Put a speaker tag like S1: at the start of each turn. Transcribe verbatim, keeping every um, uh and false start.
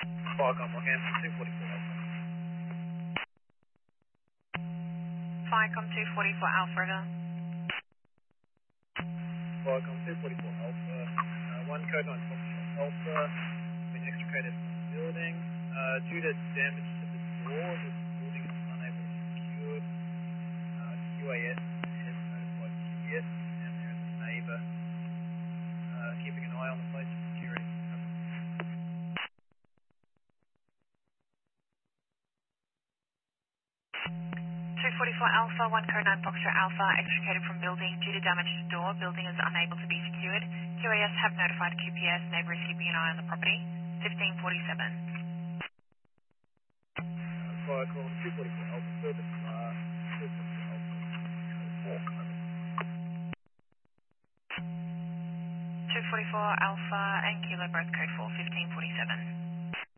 S1: Qualcomm, okay, two forty-four Alpha.
S2: Viacom two forty-four Alpha River.
S1: Qualcomm two forty-four Alpha. Uh, one code nine Foxtrot Alpha. Been extricated from the building. Uh, due to damage to the door, the building is unable to be secured. Uh, Q A S has notified Q P S, and there is a neighbour uh, keeping an eye on the place for security.
S2: two forty-four Alpha, one code nine Foxtrot Alpha, extricated from building due to damage to door. Building is unable to be secured. Q A S have notified Q P S. Neighbour is keeping an eye on the property. fifteen forty-seven.
S1: Uh, Qualcomm two forty-four Alpha, service bar, two forty-four Alpha, code four, over.
S2: two forty-four Alpha and Kilo both code four, fifteen forty-seven.